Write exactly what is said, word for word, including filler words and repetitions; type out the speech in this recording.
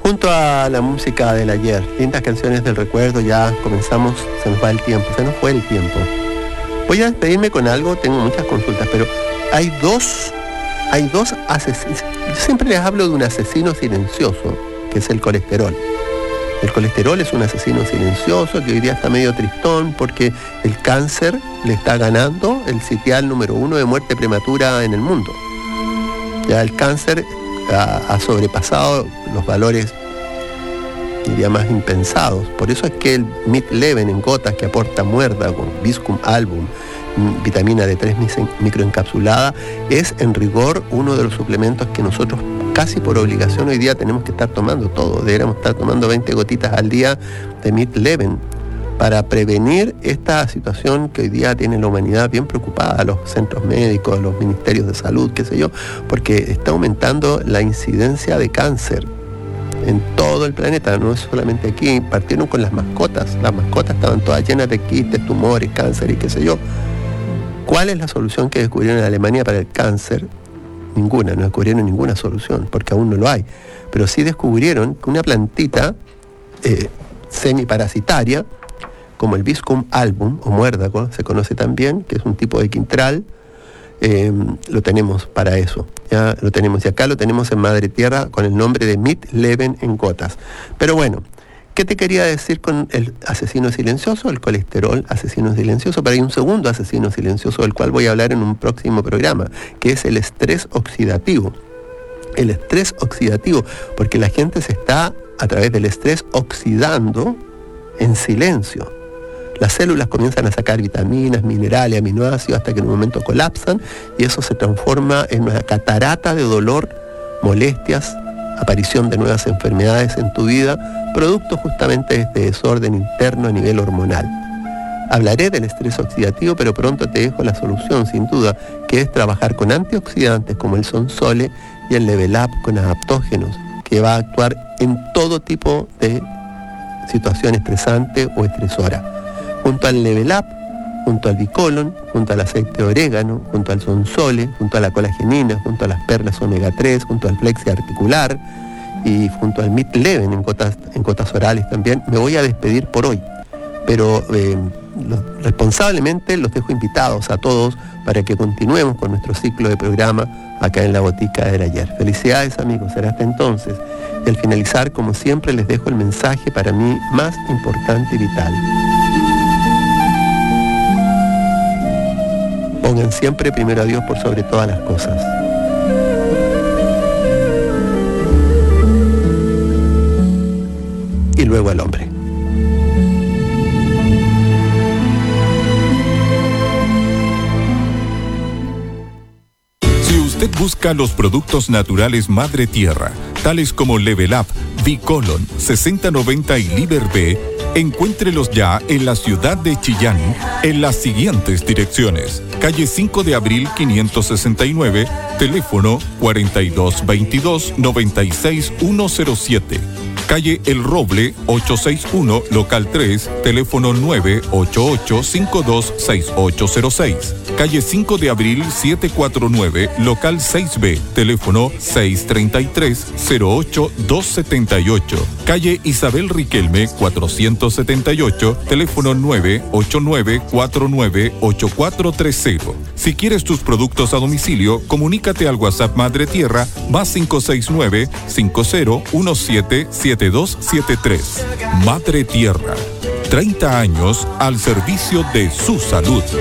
junto a la música del ayer, lindas canciones del recuerdo, ya comenzamos, se nos va el tiempo, se nos fue el tiempo. Voy a despedirme con algo, tengo muchas consultas, pero hay dos, hay dos asesinos. Yo siempre les hablo de un asesino silencioso, que es el colesterol. El colesterol es un asesino silencioso que hoy día está medio tristón porque el cáncer le está ganando el sitial número uno de muerte prematura en el mundo. Ya el cáncer ha, ha sobrepasado los valores, diría, más impensados. Por eso es que el Mid-Leven en gotas que aporta muérdago, Viscum album, vitamina D tres microencapsulada, es en rigor uno de los suplementos que nosotros casi por obligación hoy día tenemos que estar tomando todo. Deberíamos estar tomando veinte gotitas al día de Mid-Leven para prevenir esta situación que hoy día tiene la humanidad bien preocupada, los centros médicos, los ministerios de salud, qué sé yo, porque está aumentando la incidencia de cáncer en todo el planeta, no es solamente aquí. Partieron con las mascotas, las mascotas estaban todas llenas de quistes, tumores, cáncer y qué sé yo. ¿Cuál es la solución que descubrieron en Alemania para el cáncer? Ninguna, no descubrieron ninguna solución, porque aún no lo hay. Pero sí descubrieron que una plantita eh, semiparasitaria, como el Viscum album, o muérdago, se conoce también, que es un tipo de quintral, eh, lo tenemos para eso. Ya lo tenemos, y acá lo tenemos en Madre Tierra con el nombre de Mid-Leven en gotas. Pero bueno, ¿qué te quería decir con el asesino silencioso? El colesterol, asesino silencioso, pero hay un segundo asesino silencioso del cual voy a hablar en un próximo programa, que es el estrés oxidativo. El estrés oxidativo, porque la gente se está, a través del estrés, oxidando en silencio. Las células comienzan a sacar vitaminas, minerales, aminoácidos, hasta que en un momento colapsan, y eso se transforma en una catarata de dolor, molestias, aparición de nuevas enfermedades en tu vida, producto justamente de este desorden interno a nivel hormonal. Hablaré del estrés oxidativo, pero pronto te dejo la solución, sin duda, que es trabajar con antioxidantes como el Sonsole y el Level Up con adaptógenos, que va a actuar en todo tipo de situación estresante o estresora. Junto al Level Up, junto al Bicolon, junto al aceite de orégano, junto al Sonsole, junto a la colagenina, junto a las perlas omega tres, junto al plexi articular y junto al Mid-Leven en gotas, en gotas orales también, me voy a despedir por hoy. Pero eh, los, responsablemente los dejo invitados a todos para que continuemos con nuestro ciclo de programa acá en la Botica del Ayer. Felicidades, amigos, será hasta entonces. Y al finalizar, como siempre, les dejo el mensaje para mí más importante y vital. Pongan siempre primero a Dios por sobre todas las cosas. Y luego al hombre. Si usted busca los productos naturales Madre Tierra, tales como Level Up, Bicolon, sesenta noventa y Liber B, encuéntrelos ya en la ciudad de Chillán, en las siguientes direcciones: calle cinco de abril quinientos sesenta y nueve, teléfono cuarenta y dos veintidós noventa y seis ciento siete. Calle El Roble ochocientos sesenta y uno, local tres, teléfono nueve ocho ocho cinco dos seis ocho cero seis. Calle cinco de abril setecientos cuarenta y nueve, local seis B, teléfono seis treinta y tres cero ocho dos setenta y ocho. Calle Isabel Riquelme cuatrocientos setenta y ocho, teléfono nueve ocho nueve cuatro nueve ocho cuatro tres cero. Si quieres tus productos a domicilio, comunícate al WhatsApp Madre Tierra más cinco seis nueve cinco cero uno siete siete dos siete tres. Madre Tierra, treinta años al servicio de su salud.